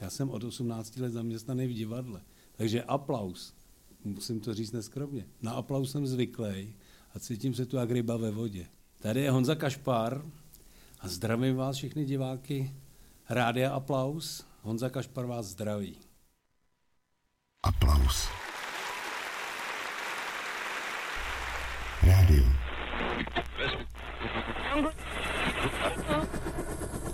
Já jsem od 18 let zaměstnaný v divadle, takže aplaus, musím to říct neskromně, na aplaus jsem zvyklý a cítím se tu jak ryba ve vodě. Tady je Honza Kašpar a zdravím vás všechny diváky Rádia Aplaus. Honza Kašpar vás zdraví. Aplaus. Rádio